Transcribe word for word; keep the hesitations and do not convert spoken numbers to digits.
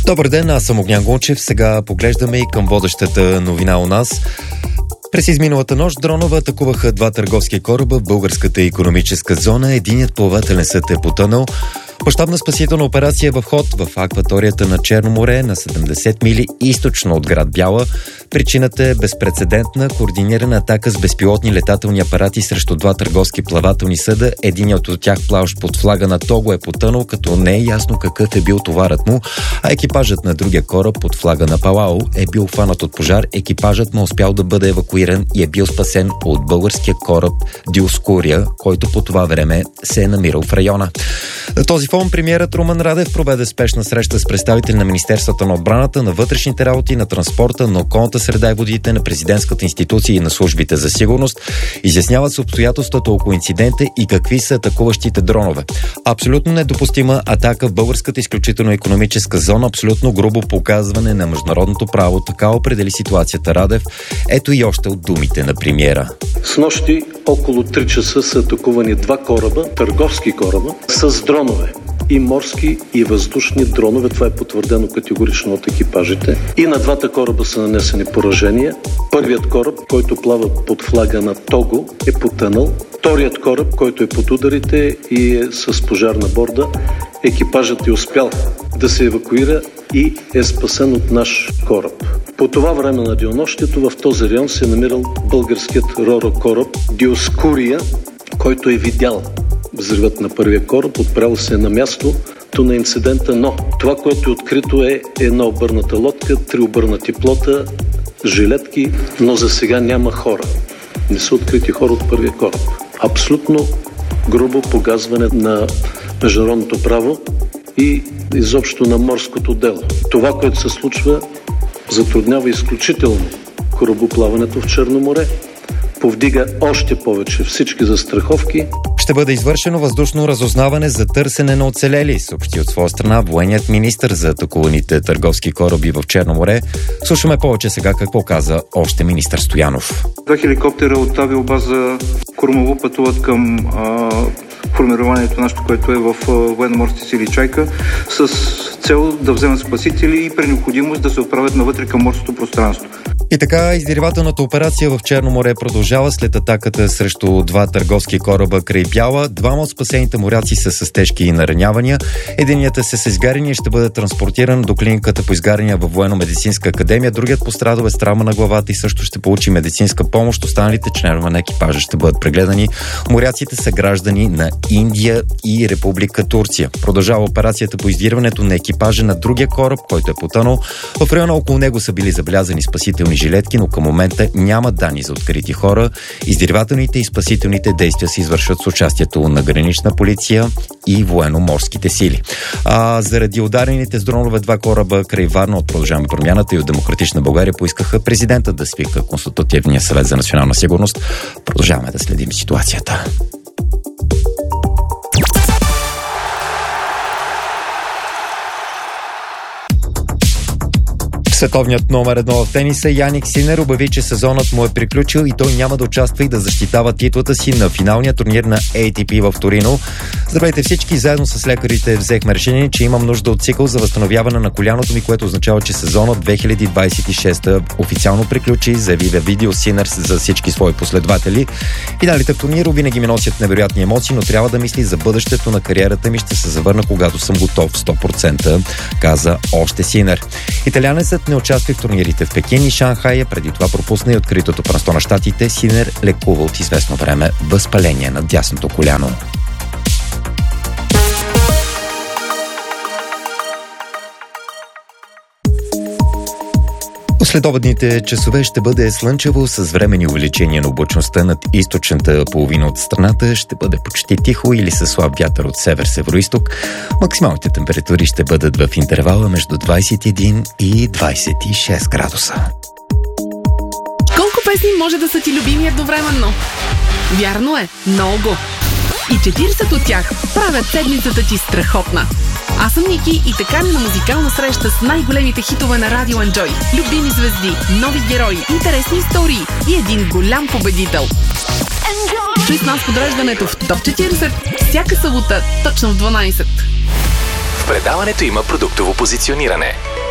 Добър ден, аз съм Огнян Гунчев. Сега поглеждаме и към водещата новина у нас. През изминалата нощ дронове атакуваха два търговски кораба в българската икономическа зона. Единият плавателен съд е потънал. Мащабна спасителна операция е в ход в акваторията на Черно море на седемдесет мили източно от град Бяла. Причината е безпрецедентна координирана атака с безпилотни летателни апарати срещу два търговски плавателни съда. Единият от тях, плаващ под флага на Того, е потънал, като не е ясно какъв е бил товарът му, а екипажът на другия кораб под флага на Палао е бил хванат от пожар. Екипажът му успял да бъде евакуиран и е бил спасен от българския кораб Диоскурия, който по това време се е намирал в района. На този фон премиерът Румен Радев проведе спешна среща с представители на Министерството на отбраната, на вътрешните работи, на транспорта, на околната среда и водите, на президентската институция и на службите за сигурност. Изясняват се обстоятелствата около инцидента и какви са атакуващите дронове. Абсолютно недопустима атака в българската изключително икономическа зона, абсолютно грубо показване на международното право. Така определи ситуацията Радев. Ето и още от думите на премиера. Снощи около три часа са атакувани два кораба, търговски кораба, с дронове. И морски, и въздушни дронове. Това е потвърдено категорично от екипажите. И на двата кораба са нанесени поражения. Първият кораб, който плава под флага на Того, е потънал. Вторият кораб, който е под ударите и е с пожар на борда, екипажът е успял да се евакуира и е спасен от наш кораб. По това време на денонощието в този район се е намирал българският роро кораб Диоскурия, който е видял взривът на първия кораб, отправил се на мястото на инцидента, но това, което е открито, е една обърната лодка, три обърнати плота, жилетки, но за сега няма хора. Не са открити хора от първия кораб. Абсолютно грубо погазване на международното право и изобщо на морското дело. Това, което се случва, затруднява изключително корабоплаването в Черно море, повдига още повече всички застраховки. Ще бъде извършено въздушно разузнаване за търсене на оцелели, съобщи от своя страна военният министър за атакуваните търговски кораби в Черно море. Слушаме повече сега какво каза още министър Стоянов. Два хеликоптера от авиобаза Крумово пътуват към а, формированието нашето, което е в военноморските сили Чайка, с цел да вземат спасители и при необходимост да се отправят навътре към морското пространство. И така, издирвателната операция в Черно море продължава след атаката срещу два търговски кораба край Бяла. Двама от спасените моряци са с тежки наранявания. Единият е с изгаряния и ще бъде транспортиран до клиниката по изгаряния във Военно-медицинска академия. Другият пострадал е с травма на главата и също ще получи медицинска помощ. Останалите членове на екипажа ще бъдат прегледани. Моряците са граждани на Индия и Република Турция. Продължава операцията по издирването на екипажа на другия кораб, който е потънал. В района около него са били забелязани спасителни жилетки, но към момента няма данни за открити хора. Издирвателните и спасителните действия се извършват с участието на гранична полиция и военно-морските сили. А заради ударените с дронове два кораба край Варна от Продължаваме промяната и от Демократична България поискаха президента да свика Консултативния съвет за национална сигурност. Продължаваме да следим ситуацията. Световният номер едно в тениса Яник Синер обяви, че сезонът му е приключил и той няма да участва и да защитава титлата си на финалния турнир на Ей Ти Пи в Торино. Здравейте всички, заедно с лекарите взехме решение, че имам нужда от цикъл за възстановяване на коляното ми, което означава, че сезонът две хиляди двадесет и шеста официално приключи, заяви във видео Синер за всички свои последователи. Финалите в турнира винаги ми носят невероятни емоции, но трябва да мисли за бъдещето на кариерата ми. Ще се завърна, когато съм готов сто процента, каза още Синер. Италианецът не участва в турнирите в Пекин и Шанхай, а преди това пропусна и откритото първенство на щатите. Синер лекува от известно време възпаление на дясното коляно. Следобедните часове ще бъде слънчево с временни увеличения на облачността над източната половина от страната. Ще бъде почти тихо или със слаб вятър от север-североизток. Максималните температури ще бъдат в интервала между двадесет и един и двадесет и шест градуса. Колко песни може да са ти любими едновременно? Вярно е, много. И четиридесет от тях правят седмицата ти страхотна. Аз съм Ники и така на музикална среща с най-големите хитове на Радио Enjoy. Любими звезди, нови герои, интересни истории и един голям победител. Чуй с нас подреждането в Топ четиридесет всяка събота точно в дванадесет. Предаването има продуктово позициониране.